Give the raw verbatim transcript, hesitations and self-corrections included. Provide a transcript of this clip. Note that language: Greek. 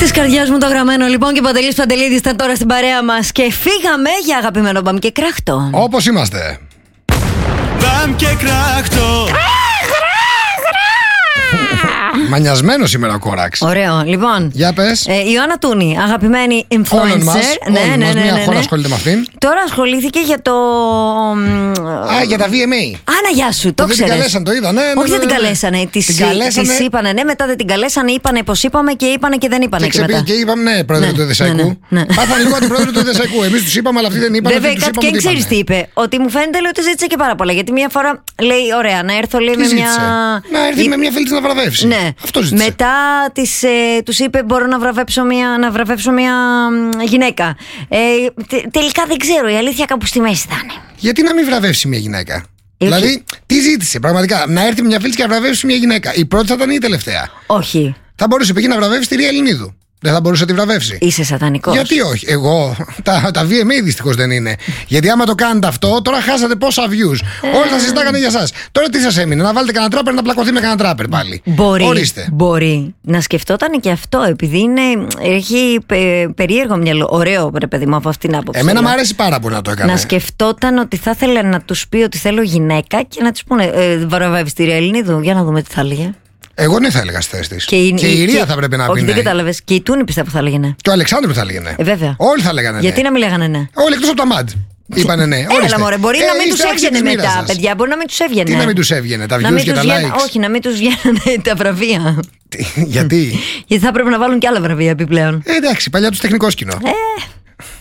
Της καρδιάς μου το γραμμένο λοιπόν, και ο Παντελής Παντελίδης ήταν τώρα στην παρέα μας και φύγαμε για αγαπημένο Μπαμ και Κράχτο. Όπως είμαστε. Μπαμ και Κράχτο. Μανιασμένο σήμερα ο Κόραξ. Ωραίο, λοιπόν. Για πες. Ε, η Ιωάννα Τούνη, αγαπημένη influencer. Όλων μας, ναι, όλων ναι, μας, ναι, μια ναι, ναι. χώρα ασχολείται με αυτήν. Τώρα ασχολήθηκε για το. Α, για τα βι εμ έι. Άνα, γεια σου, το Δεν την ξέρεις. καλέσαν, το είδα, ναι. Όχι, δεν την καλέσανε. Της, Την καλέσανε. της είπανε, ναι, μετά δεν την καλέσανε, είπανε πως είπαμε και είπανε και δεν είπανε. Και, Και, μετά. και είπαμε, ναι, πρόεδρε Ναι, του Εδεσσαϊκού. ναι, ναι, ναι. Πάθαν λίγο την πρόεδρο του Εδεσσαϊκού. Εμείς τους είπαμε, αλλά αυτοί δεν είπαν. Βέβαια, κάτι και ξέρει τι είπε. Ότι μου φαίνεται λέει, ότι ζήτησε και πάρα πολλά. Γιατί μία φορά λέει: ωραία, να έρθω λέει, με μια. Να έρθει με μια φίλη της να βραβεύσει. Ναι. Αυτό ζήτησε. Μετά της, ε, τους είπε: μπορώ να βραβεύσω μια, να βραβεύσω μια μ, γυναίκα. Ε, τε, τελικά δεν ξέρω, η αλήθεια κάπου στη μέση θα είναι. Γιατί να μην βραβεύσει μια γυναίκα. Ε, Δηλαδή, τι ζήτησε πραγματικά. Να έρθει μια φίλη και να βραβεύσει μια γυναίκα. Η πρώτη θα ήταν ή η τελευταία. Όχι. Θα μπορούσε πήγε να βραβεύσει τη Ρία Ελληνίδου. Δεν θα μπορούσε να τη βραβεύσει. Είσαι σατανικός. Γιατί όχι. Εγώ. Τα, τα βι εμ έι δυστυχώς δεν είναι. Γιατί άμα το κάνετε αυτό, τώρα χάσατε πόσα views. Ε. Όλοι θα συζητάγανε για εσάς. Τώρα τι σας έμεινε, να βάλετε κανένα τράπερ να πλακωθεί με κανένα τράπερ πάλι. Μπορεί, Ορίστε. μπορεί να σκεφτόταν και αυτό, επειδή είναι, έχει πε, περίεργο μυαλό. Ωραίο, ρε παιδί μου, από αυτήν την άποψη. Εμένα μου αρέσει πάρα πολύ να το έκανε. Να σκεφτόταν ότι θα ήθελε να τους πει ότι θέλω γυναίκα και να τους πούνε: ε, βραβεύεις τη Ρία Ελληνίδου, για να δούμε τι θα έλεγε. Εγώ ναι θα έλεγα στη θέση της. Και η, και η Ρία θα πρέπει να πει. Όχι, ναι. δεν κατάλαβες. Και η Τούνη πιστεύω θα έλεγε ναι. Και ο Αλεξάνδρου θα έλεγε ναι. Ε, βέβαια. Όλοι θα λέγανε ναι. Γιατί να μην λέγανε ναι. Όλοι εκτός από τα μαντ. Είπανε ναι. Έλα μωρέ, μπορεί ε, να μην τους είστε άξιοι έβγαινε της μοίρας μετά, σας. παιδιά. Μπορεί να μην τους έβγαινε. Τι να μην τους έβγαινε, τα Να views μην και τα τους βγαίνουν- likes. Όχι, να μην τους βγαίνουν τα βραβεία. Τι, γιατί. Γιατί θα πρέπει να βάλουν και άλλα βραβεία επιπλέον. Ε, εντάξει, παλιά τους τεχνικό κοινό. Ε,